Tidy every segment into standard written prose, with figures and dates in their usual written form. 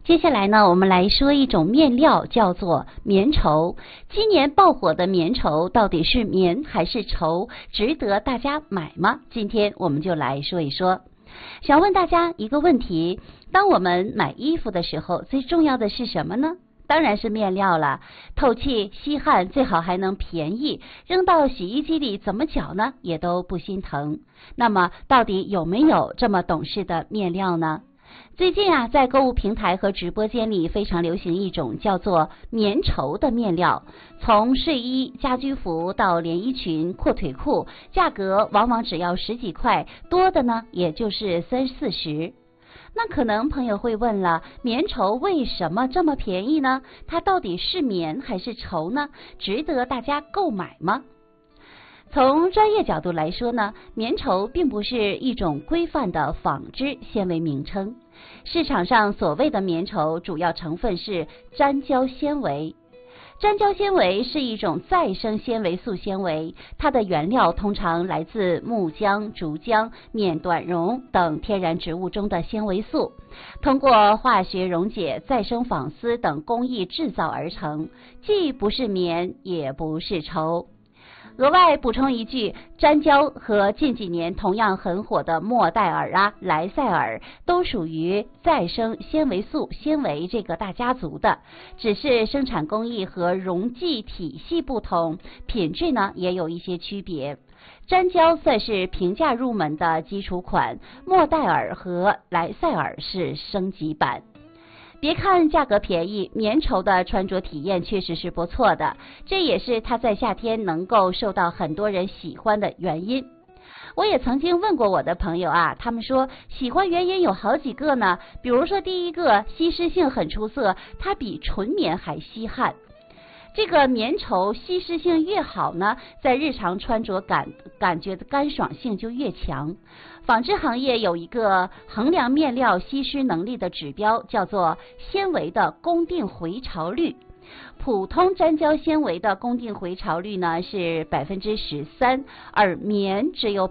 接下来呢，我们来说一种面料，叫做棉绸。今年爆火的棉绸到底是棉还是绸，值得大家买吗？今天我们就来说一说。想问大家一个问题，当我们买衣服的时候，最重要的是什么呢？当然是面料了，透气吸汗，最好还能便宜，扔到洗衣机里怎么搅呢也都不心疼。那么到底有没有这么懂事的面料呢？最近啊，在购物平台和直播间里非常流行一种叫做棉绸的面料，从睡衣、家居服到连衣裙、阔腿裤，价格往往只要10几块，多的呢也就是30、40。那可能朋友会问了，棉绸为什么这么便宜呢？它到底是棉还是绸呢？值得大家购买吗？从专业角度来说呢，棉绸并不是一种规范的纺织纤维名称。市场上所谓的棉绸主要成分是粘胶纤维。粘胶纤维是一种再生纤维素纤维，它的原料通常来自木浆、竹浆、面短绒等天然植物中的纤维素，通过化学溶解、再生纺丝等工艺制造而成，既不是棉，也不是绸。额外补充一句，粘胶和近几年同样很火的莫代尔莱赛尔都属于再生纤维素纤维这个大家族的，只是生产工艺和溶剂体系不同，品质呢也有一些区别。粘胶算是平价入门的基础款，莫代尔和莱赛尔是升级版。别看价格便宜，棉绸的穿着体验确实是不错的，这也是它在夏天能够受到很多人喜欢的原因。我也曾经问过我的朋友啊，他们说喜欢原因有好几个呢，比如说第一个，吸湿性很出色，它比纯棉还吸汗。这个棉绸吸湿性越好呢，在日常穿着感觉的干爽性就越强。纺织行业有一个衡量面料吸湿能力的指标，叫做纤维的公定回潮率。普通粘胶纤维的公定回潮率呢是13%，而棉只有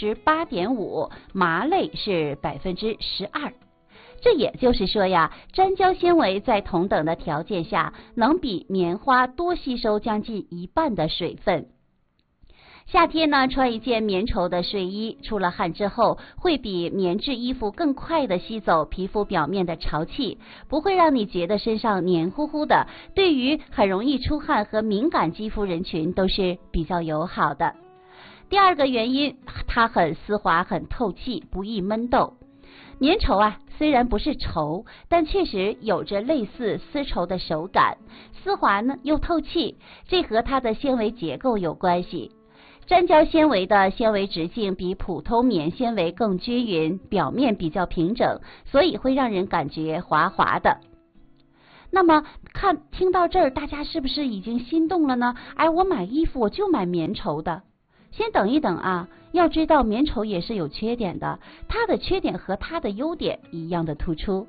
8.5%，麻类是12%。这也就是说呀，粘胶纤维在同等的条件下，能比棉花多吸收将近1半的水分。夏天呢，穿一件棉绸的睡衣，出了汗之后，会比棉质衣服更快的吸走皮肤表面的潮气，不会让你觉得身上黏糊糊的，对于很容易出汗和敏感肌肤人群都是比较友好的。第二个原因，它很丝滑，很透气，不易闷痘。棉绸啊，虽然不是绸，但确实有着类似丝绸的手感，丝滑呢又透气，这和它的纤维结构有关系。粘胶纤维的纤维直径比普通棉纤维更均匀，表面比较平整，所以会让人感觉滑滑的。那么听到这儿，大家是不是已经心动了呢？我买衣服我就买棉绸的。先等一等啊，要知道棉绸也是有缺点的，它的缺点和它的优点一样的突出。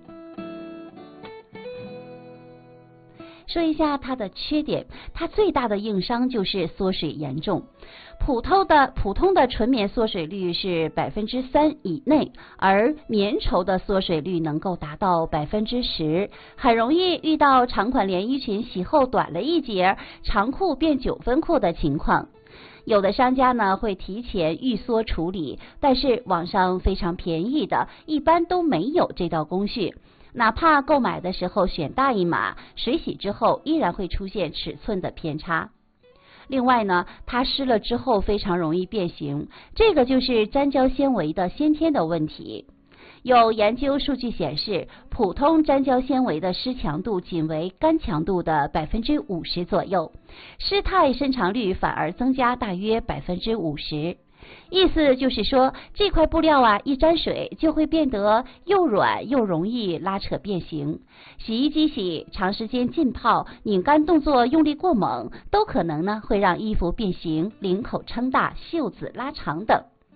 说一下它的缺点，它最大的硬伤就是缩水严重。普通的纯棉缩水率是3%以内，而棉绸的缩水率能够达到10%，很容易遇到长款连衣裙洗后短了一截，长裤变9分裤的情况。有的商家呢会提前预缩处理，但是网上非常便宜的，一般都没有这道工序。哪怕购买的时候选大一码，水洗之后依然会出现尺寸的偏差。另外呢，它湿了之后非常容易变形，这个就是粘胶纤维的先天的问题。有研究数据显示，普通粘胶纤维的湿强度仅为干强度的50%左右，湿态伸长率反而增加大约50%。意思就是说，这块布料啊，一沾水就会变得又软又容易拉扯变形。洗衣机洗，长时间浸泡，拧干动作用力过猛，都可能呢会让衣服变形、领口撑大、袖子拉长等。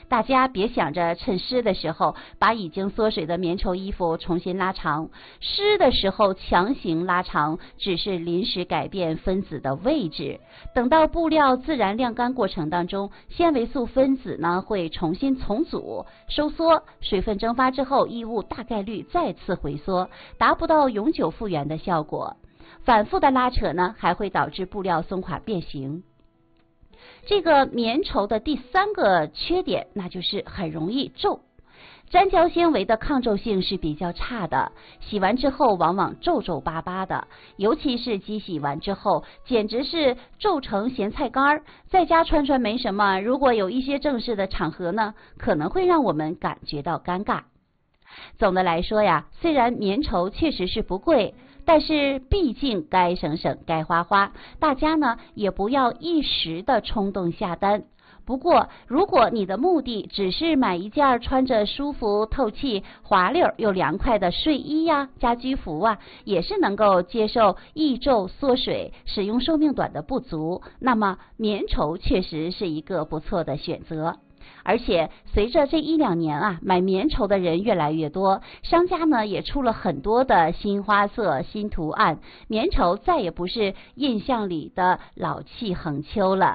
大家别想着趁湿的时候把已经缩水的棉绸衣服重新拉长，湿的时候强行拉长只是临时改变分子的位置，等到布料自然晾干过程当中，纤维素分子呢会重新重组收缩，水分蒸发之后衣物大概率再次回缩，达不到永久复原的效果。反复的拉扯呢还会导致布料松垮变形。这个棉绸的第3个缺点，那就是很容易皱。粘胶纤维的抗皱性是比较差的，洗完之后往往皱皱巴巴的，尤其是机洗完之后，简直是皱成咸菜干。在家穿穿没什么，如果有一些正式的场合呢，可能会让我们感觉到尴尬。总的来说呀，虽然棉绸确实是不贵，但是毕竟该省省该花花，大家呢也不要一时的冲动下单。不过如果你的目的只是买一件穿着舒服透气滑溜又凉快的睡衣呀、家居服啊，也是能够接受易皱缩水使用寿命短的不足，那么棉绸确实是一个不错的选择。而且随着这1-2年啊，买棉绸的人越来越多，商家呢也出了很多的新花色、新图案，棉绸再也不是印象里的老气横秋了。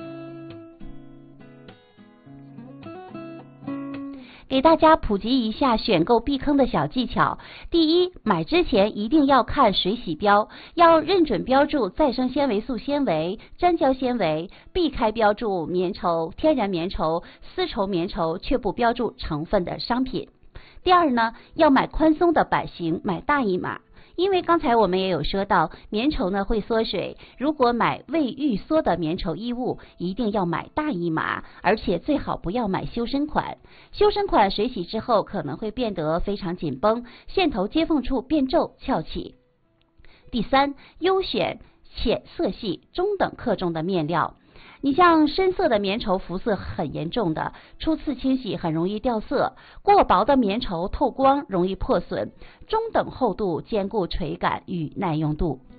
给大家普及一下选购避坑的小技巧。第一，买之前一定要看水洗标，要认准标注再生纤维素纤维、粘胶纤维，避开标注棉绸、天然棉绸、丝绸棉绸却不标注成分的商品。第二呢，要买宽松的版型，买大一码。因为刚才我们也有说到，棉绸呢会缩水，如果买未预缩的棉绸衣物，一定要买大一码，而且最好不要买修身款。修身款水洗之后可能会变得非常紧绷，线头接缝处变皱翘起。第三，优选浅色系、中等克重的面料。你像深色的棉绸浮色很严重的，初次清洗很容易掉色；过薄的棉绸透光容易破损，中等厚度兼顾垂感与耐用度。